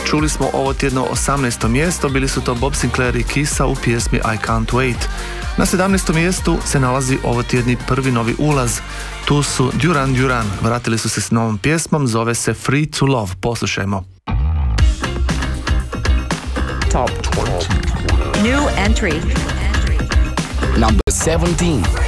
Čuli smo ovo tjedno 18. mjesto, bili su to Bob Sinclair i Kisa u pjesmi I Can't Wait. Na 17. mjestu se nalazi ovo tjedni prvi novi ulaz. Tu su Duran Duran, vratili su se s novom pjesmom, zove se Free to Love. Poslušajmo. Top 20. New entry. Number 17.